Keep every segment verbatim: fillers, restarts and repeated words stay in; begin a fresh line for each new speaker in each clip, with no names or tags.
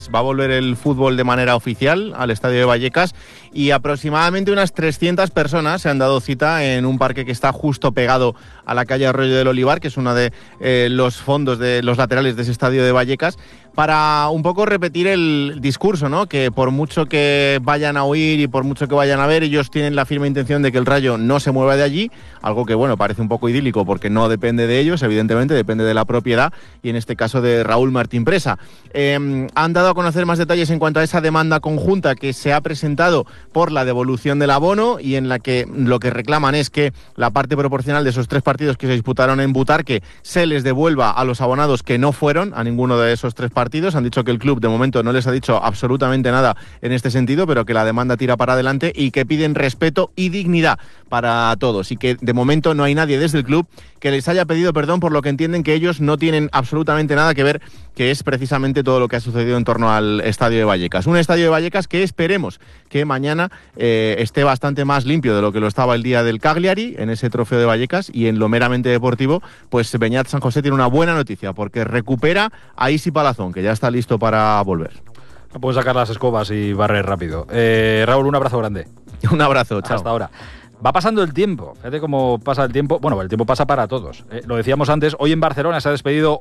Va a volver el fútbol de manera oficial al estadio de Vallecas y aproximadamente unas trescientas personas se han dado cita en un parque que está justo pegado a la calle Arroyo del Olivar, que es uno de eh, los fondos de los laterales de ese estadio de Vallecas, para un poco repetir el discurso, ¿no? Que por mucho que vayan a oír y por mucho que vayan a ver, ellos tienen la firme intención de que el Rayo no se mueva de allí, algo que, bueno, parece un poco idílico porque no depende de ellos, evidentemente, depende de la propiedad y en este caso de Raúl Martín Presa. Eh, han dado a conocer más detalles en cuanto a esa demanda conjunta que se ha presentado por la devolución del abono y en la que lo que reclaman es que la parte proporcional de esos tres partidos que se disputaron en Butarque se les devuelva a los abonados que no fueron a ninguno de esos tres partidos. Han dicho que el club de momento no les ha dicho absolutamente nada en este sentido, pero que la demanda tira para adelante y que piden respeto y dignidad para todos y que de momento no hay nadie desde el club que les haya pedido perdón por lo que entienden que ellos no tienen absolutamente nada que ver, que es precisamente todo lo que ha sucedido en torno al estadio de Vallecas. Un estadio de Vallecas que esperemos que mañana eh, esté bastante más limpio de lo que lo estaba el día del Cagliari, en ese trofeo de Vallecas, y en lo meramente deportivo, pues Beñat San José tiene una buena noticia, porque recupera a Isi Palazón, que ya está listo para volver.
Pueden sacar las escobas y barrer rápido. Eh, Raúl, un abrazo grande.
Un abrazo, chao.
Hasta ahora. Va pasando el tiempo, fíjate cómo pasa el tiempo. Bueno, el tiempo pasa para todos. Eh, lo decíamos antes, hoy en Barcelona se ha despedido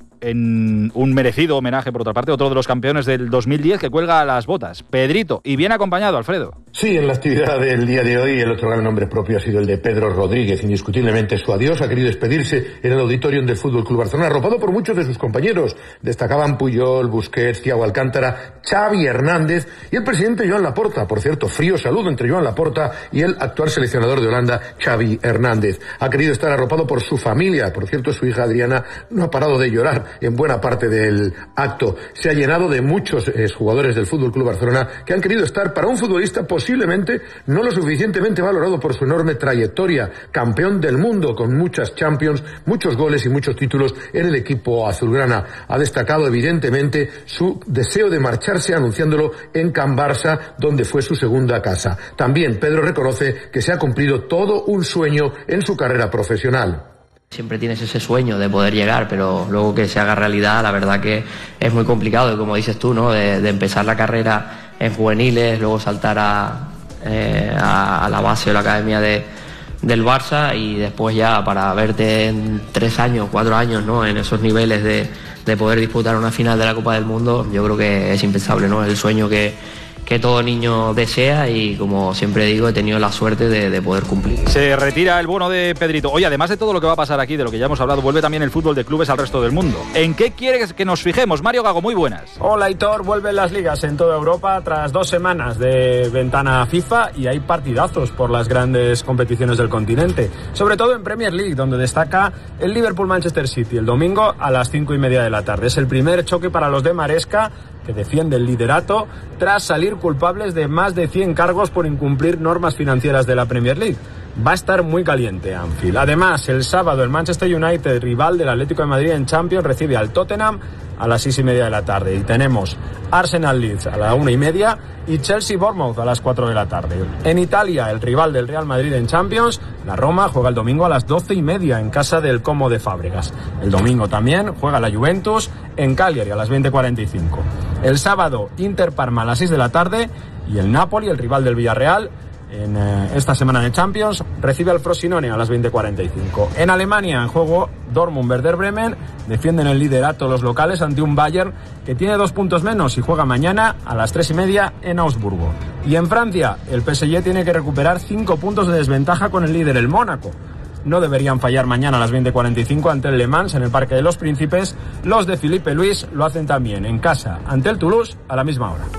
en un merecido homenaje, por otra parte, otro de los campeones del dos mil diez que cuelga las botas, Pedrito, y bien acompañado, Alfredo.
Sí, en la actividad del día de hoy el otro gran nombre propio ha sido el de Pedro Rodríguez. Indiscutiblemente su adiós ha querido despedirse en el Auditorium del Fútbol Club Barcelona, arropado por muchos de sus compañeros. Destacaban Puyol, Busquets, Thiago Alcántara, Xavi Hernández y el presidente Joan Laporta. Por cierto, frío saludo entre Joan Laporta y el actual seleccionador de Holanda, Xavi Hernández. Ha querido estar arropado por su familia. Por cierto, su hija Adriana no ha parado de llorar en buena parte del acto. Se ha llenado de muchos eh, jugadores del Fútbol Club Barcelona que han querido estar para un futbolista posiblemente no lo suficientemente valorado por su enorme trayectoria. Campeón del mundo con muchas Champions, muchos goles y muchos títulos en el equipo azulgrana. Ha destacado evidentemente su deseo de marcharse, anunciándolo en Can Barça, donde fue su segunda casa. También Pedro reconoce que se ha cumplido todo un sueño en su carrera profesional.
Siempre tienes ese sueño de poder llegar, pero luego que se haga realidad, la verdad que es muy complicado. Y como dices tú, ¿no? De, de empezar la carrera en juveniles, luego saltar a, eh, a, a la base o la academia de, del Barça y después ya para verte en tres años, cuatro años, ¿no? En esos niveles de, de poder disputar una final de la Copa del Mundo, yo creo que es impensable, ¿no? Es el sueño que que todo niño desea y, como siempre digo, he tenido la suerte de, de poder cumplir.
Se retira el bono de Pedrito. Oye, además de todo lo que va a pasar aquí, de lo que ya hemos hablado, vuelve también el fútbol de clubes al resto del mundo. ¿En qué quieres que nos fijemos? Mario Gago, muy buenas.
Hola, Aitor. Vuelven las ligas en toda Europa tras dos semanas de ventana FIFA y hay partidazos por las grandes competiciones del continente. Sobre todo en Premier League, donde destaca el Liverpool-Manchester City el domingo a las cinco y media de la tarde. Es el primer choque para los de Maresca, que defiende el liderato tras salir culpables de más de cien cargos por incumplir normas financieras de la Premier League. Va a estar muy caliente Anfield. Además, el sábado el Manchester United, rival del Atlético de Madrid en Champions, recibe al Tottenham a las seis y media de la tarde. Y tenemos Arsenal Leeds a la una y media y Chelsea Bournemouth a las cuatro de la tarde. En Italia, el rival del Real Madrid en Champions, la Roma, juega el domingo a las doce y media en casa del Como de Fábregas. El domingo también juega la Juventus en Cagliari a las veinte cuarenta y cinco. El sábado, Inter Parma a las seis de la tarde y el Napoli, el rival del Villarreal, en eh, esta semana de Champions, recibe al Frosinone a las veinte cuarenta y cinco. En Alemania, en juego Dortmund Werder Bremen, defienden el liderato los locales ante un Bayern que tiene dos puntos menos y juega mañana a las tres y media en Augsburgo. Y en Francia, el P S G tiene que recuperar cinco puntos de desventaja con el líder, el Mónaco. No deberían fallar mañana a las veinte cuarenta y cinco ante el Le Mans en el Parque de los Príncipes. Los de Philippe Luis lo hacen también en casa ante el Toulouse a la misma hora.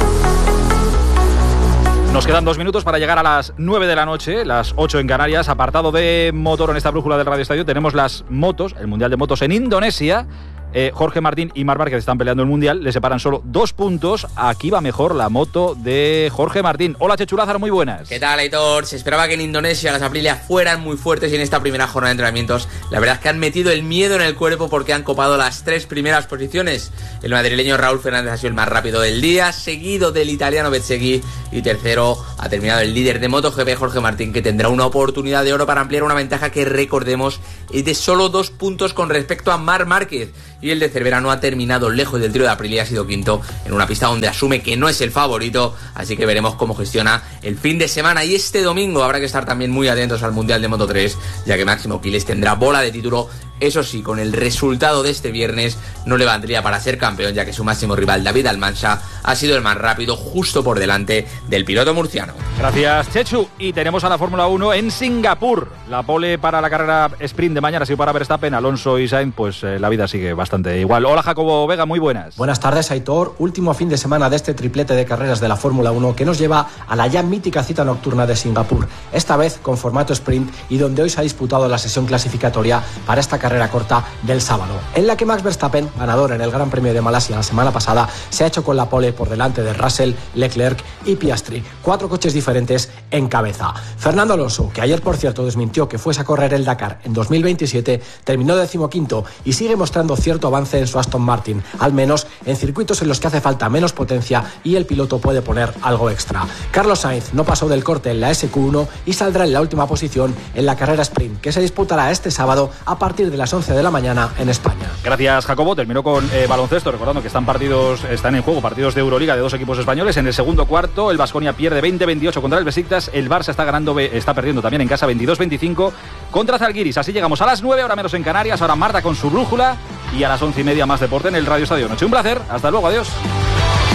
Nos quedan dos minutos para llegar a las nueve de la noche, las ocho en Canarias. Apartado de motor en esta brújula del Radio Estadio, tenemos las motos, el Mundial de Motos en Indonesia. Eh, Jorge Martín y Marc Márquez están peleando el Mundial, le separan solo dos puntos. Aquí va mejor la moto de Jorge Martín. Hola, Chechu Lázaro, muy buenas.
¿Qué tal, Aitor? Se esperaba que en Indonesia las Aprilia fueran muy fuertes y en esta primera jornada de entrenamientos la verdad es que han metido el miedo en el cuerpo porque han copado las tres primeras posiciones. El madrileño Raúl Fernández ha sido el más rápido del día, seguido del italiano Bezzecchi y tercero ha terminado el líder de MotoGP, Jorge Martín, que tendrá una oportunidad de oro para ampliar una ventaja que, recordemos, es de solo dos puntos con respecto a Marc Márquez. Y el de Cervera no ha terminado lejos del trío de Aprilia, ha sido quinto en una pista donde asume que no es el favorito, así que veremos cómo gestiona el fin de semana. Y este domingo habrá que estar también muy atentos al Mundial de Moto tres, ya que Máximo Quiles tendrá bola de título. Eso sí, con el resultado de este viernes no le valdría para ser campeón, ya que su máximo rival, David Almansa, ha sido el más rápido, justo por delante del piloto murciano.
Gracias, Chechu. Y tenemos a la Fórmula uno en Singapur. La pole para la carrera sprint de mañana ha sido para Verstappen, Alonso y Sainz, pues eh, la vida sigue bastante igual. Hola, Jacobo Vega, muy buenas.
Buenas tardes, Aitor. Último fin de semana de este triplete de carreras de la Fórmula uno que nos lleva a la ya mítica cita nocturna de Singapur, esta vez con formato sprint y donde hoy se ha disputado la sesión clasificatoria para esta carrera corta del sábado, en la que Max Verstappen, ganador en el Gran Premio de Malasia la semana pasada, se ha hecho con la pole por delante de Russell, Leclerc y Piastri, cuatro coches diferentes en cabeza. Fernando Alonso, que ayer por cierto desmintió que fuese a correr el Dakar en dos mil veintisiete, terminó decimoquinto y sigue mostrando cierto avance en su Aston Martin, al menos en circuitos en los que hace falta menos potencia y el piloto puede poner algo extra. Carlos Sainz no pasó del corte en la ese cu uno y saldrá en la última posición en la carrera sprint, que se disputará este sábado a partir de las once de la mañana en España.
Gracias, Jacobo. Terminó con eh, baloncesto, recordando que están partidos, están en juego partidos de Euroliga de dos equipos españoles. En el segundo cuarto, el Baskonia pierde veinte veintiocho contra el Besiktas. El Barça está ganando, está perdiendo también en casa veintidós veinticinco contra Zalgiris. Así llegamos a las nueve, ahora menos en Canarias. Ahora Marta con su brújula y a las once y media más deporte en el Radio Estadio Noche. Un placer. Hasta luego. Adiós.